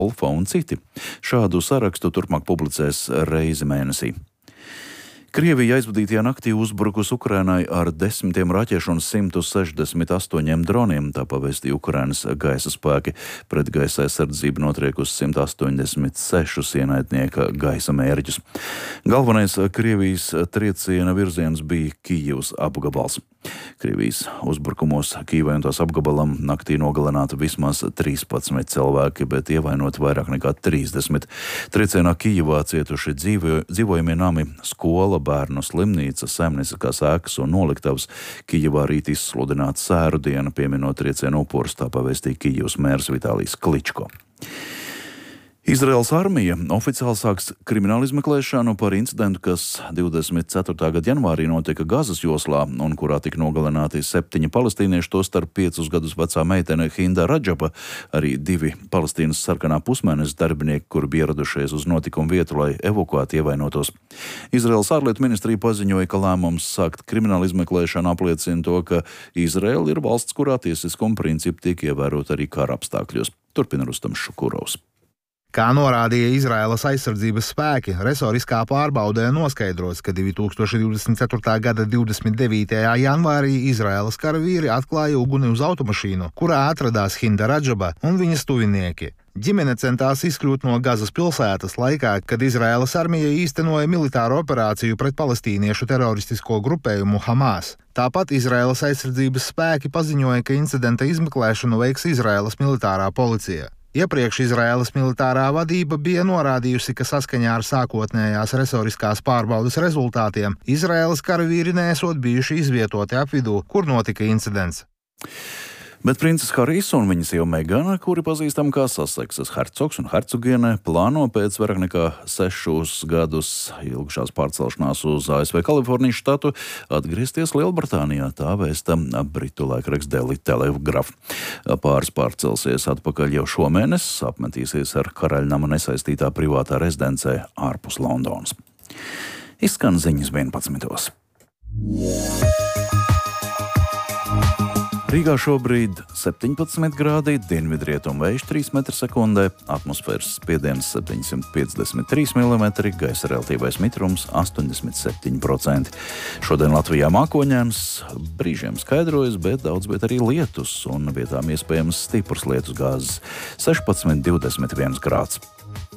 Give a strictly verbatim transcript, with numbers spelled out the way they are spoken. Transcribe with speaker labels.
Speaker 1: Olfa un citi. Šādu sarakstu turpmāk publicēs reizi mēnesī. Krievija aizvadītajā naktī uzbrukus Ukrainai ar desmitiem raķešu un simtu sešdesmit astoņiem droniem, tā pavēstīja Ukrainas gaisa spēki. Pretgaisa aizsardzība notriek uz simt astoņdesmit sešus ienaidnieka gaisa mērķus. Galvenais Krievijas trieciena virziens bija Kijivas apgabals. Krievijas uzbrukumos Kijivai un tās apgabalam naktī nogalināti vismaz trīspadsmit cilvēki, bet ievainot vairāk nekā trīsdesmit. Triecienā Kijivā cietuši dzīvo, dzīvojamie nami, skola, bērnu slimnīca, saimnieciskās ēkas un noliktavas. Kijivā rīt izsludināta sēru diena, pieminot triecienu upurus, tā pavēstīja Kijivas mērs Vitālijs Kličko. Izraēlas armija oficiāli sāks krimināla izmeklēšanu par incidentu, kas divdesmit ceturtā gada janvārī notika Gazas joslā un kurā tika nogalināti septiņi palestīnieši, tostarp piecus gadus vecā meitene Hinda Radžaba, arī divi Palestīnas sarkanā pusmēneša darbinieki, kuri bija ieradušies uz notikumu vietu, lai evakuētu ievainotos. Izraēlas ārlietu ministrija paziņoja, ka lēmums sākt krimināla izmeklēšanu apliecina to, ka Izraēla ir valsts, kurā tiesiskuma principi tiek ievērot arī kara apstākļos. Turpina Rustams Šukurovs.
Speaker 2: Kā norādīja Izraēlas aizsardzības spēki, resoriskā pārbaudē noskaidrots, ka divi tūkstoši divdesmit ceturtā gada divdesmit devītajā janvārī Izraēlas karavīri atklāja uguni uz automašīnu, kurā atradās Hinda Radžaba un viņas tuvinieki. Ģimene centās izkļūt no Gazas pilsētas laikā, kad Izraēlas armija īstenoja militāru operāciju pret palestīniešu teroristisko grupējumu Hamas. Tāpat Izraēlas aizsardzības spēki paziņoja, ka incidenta izmeklēšanu veiks Izraēlas militārā policija. Iepriekš Izraēlas militārā vadība bija norādījusi, ka saskaņā ar sākotnējās resoriskās pārbaudes rezultātiem Izraēlas karavīri neesot bijuši izvietoti apvidū, kur notika incidents.
Speaker 1: Bet princis Harijs un viņas sieva Megana, kuri pazīstam kā Saseksas hercogs un hercogiene, plāno pēc vairāk nekā sešus gadus ilgušās pārcelšanās uz A S V Kalifornijas štatu atgriezties Lielbritānijā, tā vēsta britu laikraksts Daily Telegraph. Pāris pārcelsies atpakaļ jau šomēnes, apmetīsies ar karaļnama nesaistītā privātā rezidencē ārpus Londonas. Izskan ziņas vienpadsmitos. Rīgā šobrīd septiņpadsmit grādi, dienvidrietumu vējš trīs metri sekundē, atmosfēras spiediens septiņsimt piecdesmit trīs milimetri, gaisa relatīvais mitrums astoņdesmit septiņi procenti. Šodien Latvijā mākoņēns, brīžiem skaidrojas, bet daudz viet arī lietus un vietām iespējams stiprs lietus gāzes sešpadsmit divdesmit viens grāds.